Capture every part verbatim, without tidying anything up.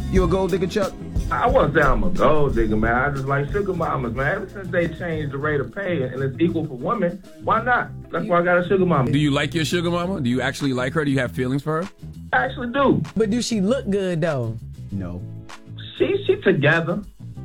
You a gold digger, Chuck? I wouldn't say I'm a gold digger, man. I just like sugar mamas, man. Ever since they changed the rate of pay and it's equal for women, why not? That's why I got a sugar mama. Do you like your sugar mama? Do you actually like her? Do you have feelings for her? I actually do. But do she look good, though? No. She she together.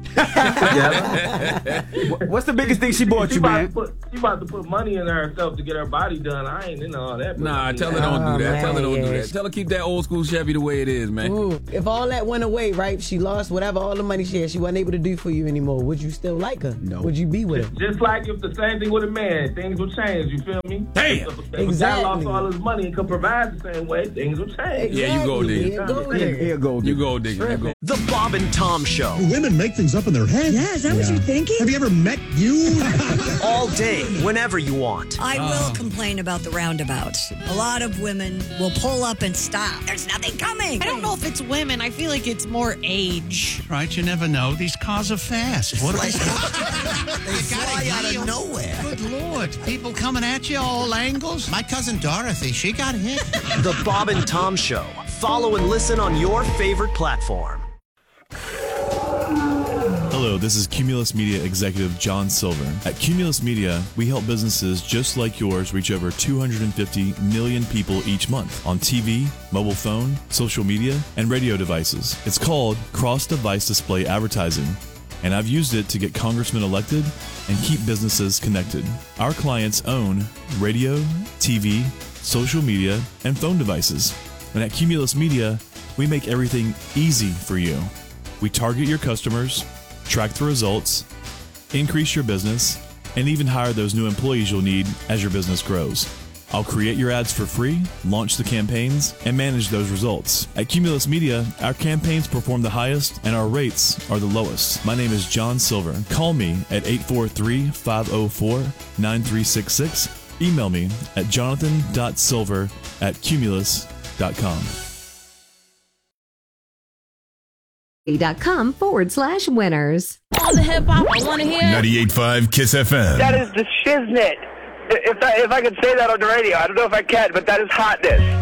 What's the biggest thing she bought she you, man? Put, she about to put money in herself to get her body done. I ain't into all that. Nah, tell her don't Oh, do that. man, Tell her don't do yes. that. Tell her keep that old school Chevy the way it is, man. Ooh, if all that went away, right? She lost whatever, all the money she had. She wasn't able to do for you anymore. Would you still like her? No. Would you be with her? Just like if the same thing with a man, things will change. You feel me? Damn. If, if Exactly. a guy lost all his money and could provide the same way, things will change. Yeah, you go, Exactly. digger. Yeah, go Here, digger. here, gold digger. You go, digger. You go. The Bob and Tom Show. Women make things up in their head. Yeah, is that what you're thinking? Have you ever met you? All day, whenever you want. I will complain about the roundabouts. A lot of women will pull up and stop. There's nothing coming. I don't know if it's women. I feel like it's more age. Right, you never know. These cars are fast. What Like, they fly out of nowhere. Good Lord. People coming at you all angles. My cousin Dorothy, she got hit. The Bob and Tom Show. Follow and listen on your favorite platform. Hello, this is Cumulus Media Executive John Silver. At Cumulus Media, we help businesses just like yours reach over two hundred fifty million people each month on T V, mobile phone, social media, and radio devices. It's called cross-device display advertising, and I've used it to get congressmen elected and keep businesses connected. Our clients own radio, T V, social media, and phone devices. And at Cumulus Media, we make everything easy for you. We target your customers, track the results, increase your business, and even hire those new employees you'll need as your business grows. I'll create your ads for free, launch the campaigns, and manage those results. At Cumulus Media, our campaigns perform the highest and our rates are the lowest. My name is John Silver. Call me at eight four three, five oh four, nine three six six. Email me at jonathan dot silver at cumulus dot com. dot com forward slash winners. All the hip hop I want to hear. ninety-eight point five Kiss F M. That is the shiznit. If I, if I could say that on the radio, I don't know if I can, but that is hotness.